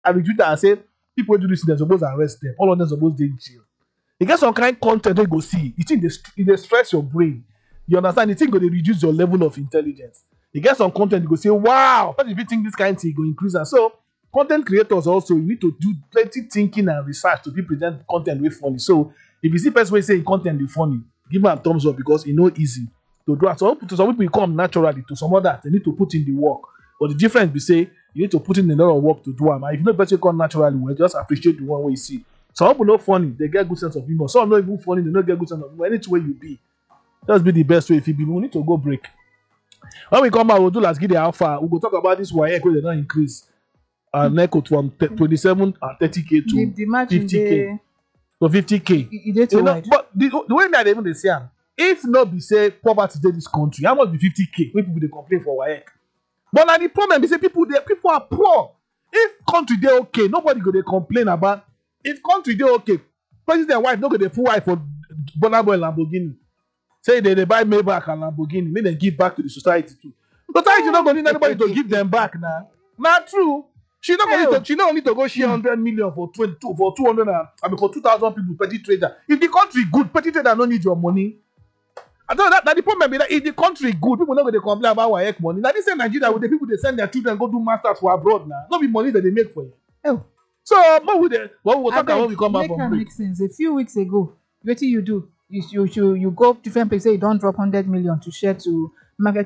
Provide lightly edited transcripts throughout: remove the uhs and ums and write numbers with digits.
I retweet and say people do this, they're supposed to arrest them. All of them supposed to in jail. You get some kind of content you go see. You think they stress your brain. You understand? You think they reduce your level of intelligence. You get some content you go say, wow, what if you think this kind of thing go increase? And so content creators also, you need to do plenty thinking and research to be present content with funny. So if you see person wey say content is funny, give them a thumbs up because it's not easy to do it. So to some people it come naturally, to some others they need to put in the work. But the difference be say you need to put in a lot of work to do them. And if you know person come naturally, well, just appreciate the one way you see. Some people not funny, they get good sense of humor. Some not even funny, they don't get good sense of humor. Any way you be, just be the best way. If you be, we need to go break. When we come out, we'll do last give the alpha. We'll go talk about this WAEC where they don't increase. NECO from 27 and 30K to the margin 50K. So 50K. You know, but the way that even they say, if not be say poverty in this country, how much be 50K when people they complain for WAEC? But now the problem is say people are poor. If country they okay, nobody go they complain about. If country they okay, president wife no go they full wife for Burna Boy Lamborghini. Say they buy Maybach and Lamborghini, make them give back to the society too. Society not gonna need anybody to give them back now. Not true. She not need to go share 100 million for 200 and for 2,000 people petty trader. If the country good, petty trader don't need your money. I don't know that the problem is that if the country good, people not going to complain about WAEC money. Now this is Nigeria with the people they send their children go do masters for abroad now. Not be money that they make for you. Oh. So what we'll talk about when we come back from break. Make sense. A few weeks ago, what do you do? You go to different places, you don't drop 100 million to share to market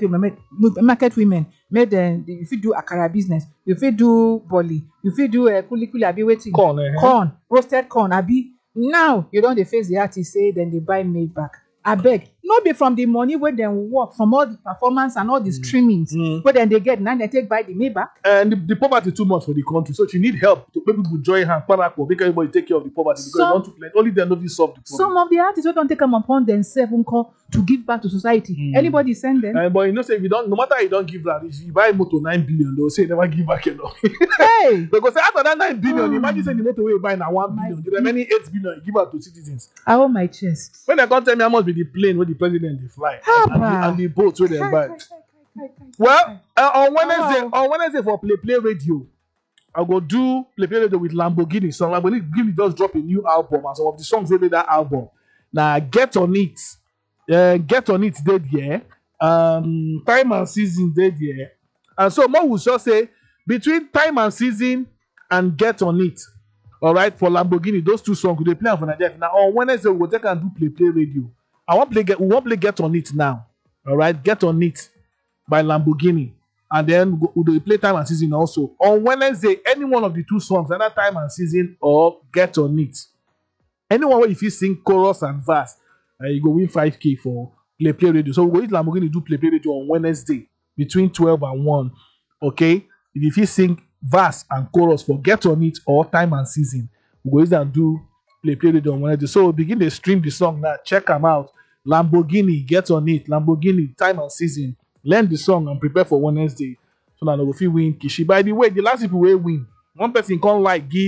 women. Make them, if you do akara business, if you do boli, if you do kuli abi waiting corn, roasted corn abi. Now you don't face the artist say then they buy Maybach. I beg, not be from the money where they work from all the performance and all the streamings, where then they get now they take by the Maybach. And the poverty too much for the country, so she need help to make people join her, make everybody take care of the poverty because they want to play. Only they know this solve the problem. Some of the artists don't take them upon themselves to give back to society. Anybody send them? But you know, say if you don't, no matter you don't give that, if you buy a motor 9 billion, they'll say never give back enough. Hey, because say after that 9 billion, imagine saying the motor you buy now 1 billion, the remaining 8 billion you give out to citizens. I hold my chest. When they come tell me how much be the plane where the president they fly and the boats where they buy. Well, on Wednesday for Play Radio, I'll go do Play Radio with Lamborghini. So Lamborghini just drop a new album and some of the songs in that album. Now get on it. Get on it dead yeah. Time and Season dead yeah. And so more will just say between Time and Season and Get on It. All right, for Lamborghini, those two songs they play for Nigeria. Now on Wednesday we'll take and do Play Radio. We won't play Get on It now. All right, Get on It by Lamborghini, and then we'll play Time and Season also on Wednesday. Any one of the two songs, either Time and Season or Get on It. Anyone where if you sing chorus and verse, you go win 5K for Play Radio. So we'll go to Lamborghini do Play Radio on Wednesday between 12 and 1. Okay, if you sing verse and chorus for Get on It or Time and Season, we'll go and do Play Radio on Wednesday. So we'll begin to stream the song now. Check them out. Lamborghini, Get on It, Lamborghini, Time and Season. Learn the song and prepare for Wednesday. So now we'll win Kishi. By the way, the last people will win. One person can't give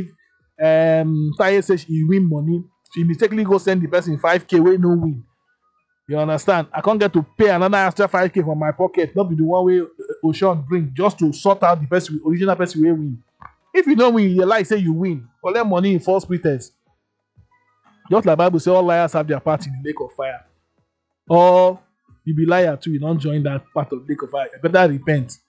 Taye says he win money. She mistakenly go send the person 5K where no win. You understand? I can't get to pay another extra 5K from my pocket. Not be the one way Ocean bring just to sort out the person, original person will win. If you don't win, you like say you win. Collect money in false pretense. Just like Bible say, all liars have their part in the lake of fire. Or you be liar too, you don't join that part of the lake of fire. You better repent.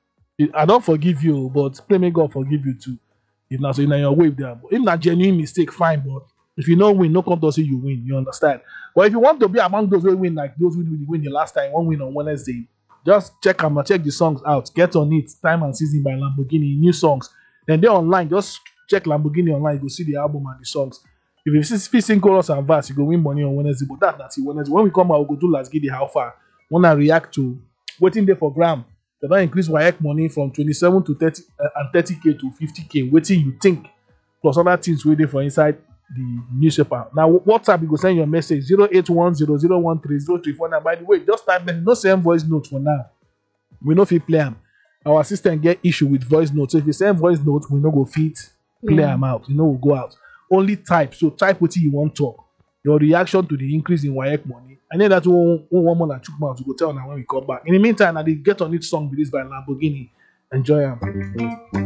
I don't forgive you, but pray may God forgive you too. If not, so in your way there. But if not genuine mistake, fine. But if you don't win, no come to say you win. You understand? But if you want to be among those who win, like those who win the last time, one win on Wednesday, just check the songs out. Get on It, Time and Season by Lamborghini, new songs. Then they're online. Just check Lamborghini online. You go see the album and the songs. If you sing chorus and verse, you go win money on Wednesday. But that's Wednesday. When we come out, we'll go do Let's Get It How Far. When I react to waiting there for gram, they don't increase WAEC money from 27 to 30 and 30K to 50K. Waiting you think plus other things waiting for inside the newspaper. Now WhatsApp, you go send your message 08100130349. By the way, just type no send voice note for now. We no fit play them. Our system get issue with voice notes. So if you send voice note, we no go fit play them out. You know we'll go out. Only type. So type what you want to talk. Your reaction to the increase in WAEC money. And then that one more that took mouth to go tell now when we come back. In the meantime, I did Get on It song released by Lamborghini. Enjoy them.